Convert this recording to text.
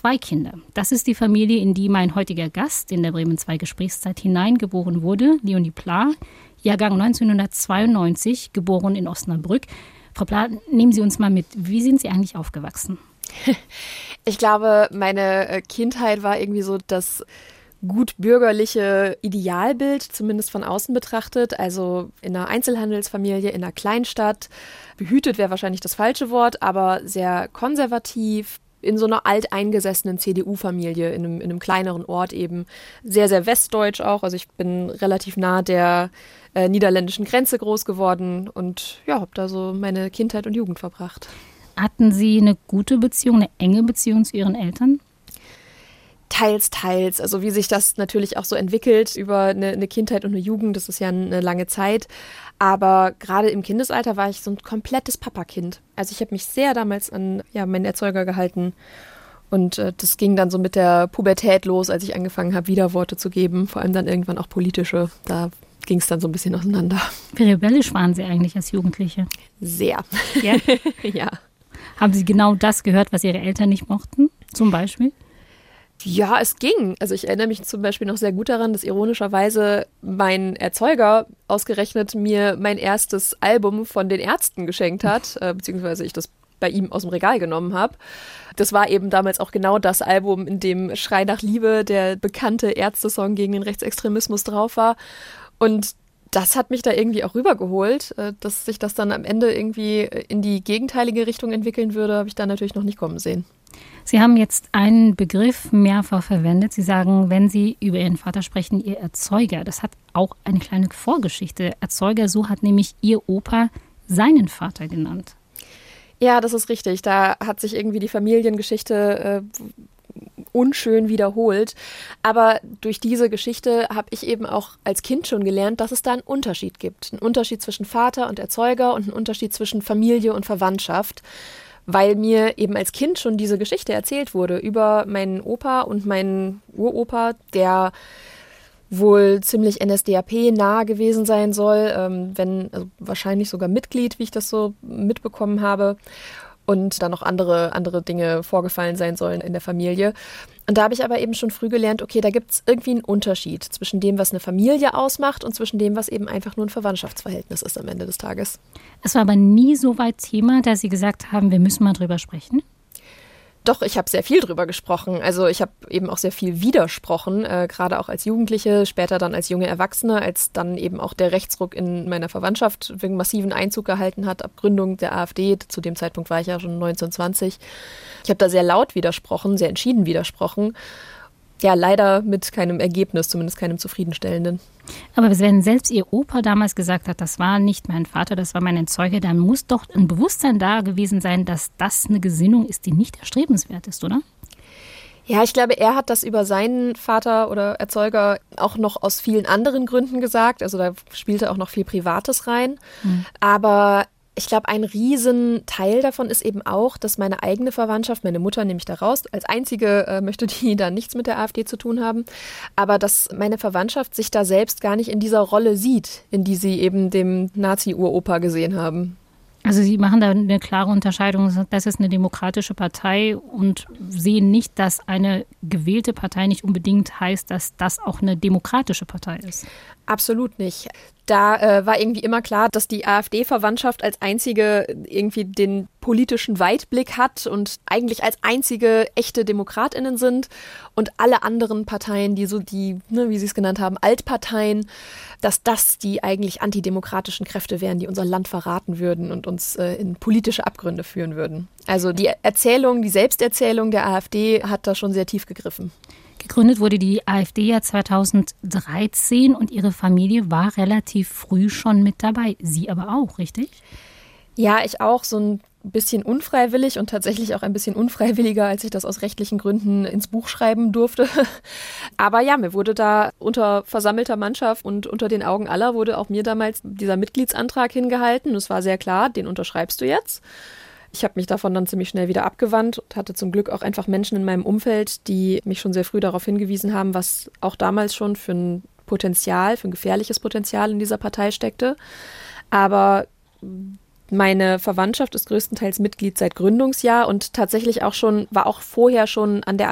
2 Kinder. Das ist die Familie, in die mein heutiger Gast in der Bremen 2 Gesprächszeit hineingeboren wurde, Leonie Pla, Jahrgang 1992, geboren in Osnabrück. Frau Pla, nehmen Sie uns mal mit. Wie sind Sie eigentlich aufgewachsen? Ich glaube, meine Kindheit war irgendwie so das gut bürgerliche Idealbild, zumindest von außen betrachtet. Also in einer Einzelhandelsfamilie, in einer Kleinstadt. Behütet wäre wahrscheinlich das falsche Wort, aber sehr konservativ. In so einer alteingesessenen CDU-Familie, in einem kleineren Ort eben. Sehr, sehr westdeutsch auch. Also ich bin relativ nah der niederländischen Grenze groß geworden und ja, habe da so meine Kindheit und Jugend verbracht. Hatten Sie eine gute Beziehung, eine enge Beziehung zu Ihren Eltern? Teils, teils. Also wie sich das natürlich auch so entwickelt über eine Kindheit und eine Jugend, das ist ja eine lange Zeit. Aber gerade im Kindesalter war ich so ein komplettes Papakind. Also ich habe mich sehr damals an meinen Erzeuger gehalten. Und das ging dann so mit der Pubertät los, als ich angefangen habe, Widerworte zu geben. Vor allem dann irgendwann auch politische. Da ging es dann so ein bisschen auseinander. Wie rebellisch waren Sie eigentlich als Jugendliche? Sehr. Ja? Ja. Haben Sie genau das gehört, was Ihre Eltern nicht mochten, zum Beispiel? Ja, es ging. Also ich erinnere mich zum Beispiel noch sehr gut daran, dass ironischerweise mein Erzeuger ausgerechnet mir mein erstes Album von den Ärzten geschenkt hat, beziehungsweise ich das bei ihm aus dem Regal genommen habe. Das war eben damals auch genau das Album, in dem Schrei nach Liebe, der bekannte Ärzte-Song gegen den Rechtsextremismus, drauf war. Und das hat mich da irgendwie auch rübergeholt, dass sich das dann am Ende irgendwie in die gegenteilige Richtung entwickeln würde, habe ich da natürlich noch nicht kommen sehen. Sie haben jetzt einen Begriff mehrfach verwendet. Sie sagen, wenn Sie über Ihren Vater sprechen, Ihr Erzeuger. Das hat auch eine kleine Vorgeschichte. Erzeuger, so hat nämlich Ihr Opa seinen Vater genannt. Ja, das ist richtig. Da hat sich irgendwie die Familiengeschichte unschön wiederholt. Aber durch diese Geschichte habe ich eben auch als Kind schon gelernt, dass es da einen Unterschied gibt. Einen Unterschied zwischen Vater und Erzeuger und einen Unterschied zwischen Familie und Verwandtschaft. Weil mir eben als Kind schon diese Geschichte erzählt wurde über meinen Opa und meinen Uropa, der wohl ziemlich NSDAP-nah gewesen sein soll, also wahrscheinlich sogar Mitglied, wie ich das so mitbekommen habe. Und dann noch andere Dinge vorgefallen sein sollen in der Familie. Und da habe ich aber eben schon früh gelernt, okay, da gibt es irgendwie einen Unterschied zwischen dem, was eine Familie ausmacht und zwischen dem, was eben einfach nur ein Verwandtschaftsverhältnis ist am Ende des Tages. Es war aber nie so weit Thema, dass Sie gesagt haben, wir müssen mal drüber sprechen? Doch, ich habe sehr viel drüber gesprochen. Also ich habe eben auch sehr viel widersprochen, gerade auch als Jugendliche, später dann als junge Erwachsene, als dann eben auch der Rechtsruck in meiner Verwandtschaft wegen massiven Einzug gehalten hat, ab Gründung der AfD. Zu dem Zeitpunkt war ich ja schon 19, 20. Ich habe da sehr laut widersprochen, sehr entschieden widersprochen. Ja, leider mit keinem Ergebnis, zumindest keinem zufriedenstellenden. Aber wenn selbst Ihr Opa damals gesagt hat, das war nicht mein Vater, das war mein Erzeuger, dann muss doch ein Bewusstsein da gewesen sein, dass das eine Gesinnung ist, die nicht erstrebenswert ist, oder? Ja, ich glaube, er hat das über seinen Vater oder Erzeuger auch noch aus vielen anderen Gründen gesagt. Also da spielte auch noch viel Privates rein. Aber ich glaube, ein Riesenteil davon ist eben auch, dass meine eigene Verwandtschaft, meine Mutter nehme ich da raus, als einzige möchte die da nichts mit der AfD zu tun haben, aber dass meine Verwandtschaft sich da selbst gar nicht in dieser Rolle sieht, in die sie eben dem Nazi-Uropa gesehen haben. Also Sie machen da eine klare Unterscheidung, das ist eine demokratische Partei und sehen nicht, dass eine gewählte Partei nicht unbedingt heißt, dass das auch eine demokratische Partei ist. Absolut nicht. Da war irgendwie immer klar, dass die AfD-Verwandtschaft als einzige irgendwie den politischen Weitblick hat und eigentlich als einzige echte DemokratInnen sind und alle anderen Parteien, wie Sie es genannt haben, Altparteien, dass das die eigentlich antidemokratischen Kräfte wären, die unser Land verraten würden und uns in politische Abgründe führen würden. Also die Selbsterzählung der AfD hat da schon sehr tief gegriffen. Gegründet wurde die AfD ja 2013 und Ihre Familie war relativ früh schon mit dabei. Sie aber auch, richtig? Ja, ich auch, so ein bisschen unfreiwillig und tatsächlich auch ein bisschen unfreiwilliger, als ich das aus rechtlichen Gründen ins Buch schreiben durfte. Aber ja, mir wurde da unter versammelter Mannschaft und unter den Augen aller wurde auch mir damals dieser Mitgliedsantrag hingehalten. Es war sehr klar, den unterschreibst du jetzt. Ich habe mich davon dann ziemlich schnell wieder abgewandt und hatte zum Glück auch einfach Menschen in meinem Umfeld, die mich schon sehr früh darauf hingewiesen haben, was auch damals schon für ein gefährliches Potenzial in dieser Partei steckte. Aber meine Verwandtschaft ist größtenteils Mitglied seit Gründungsjahr und tatsächlich war auch vorher schon an der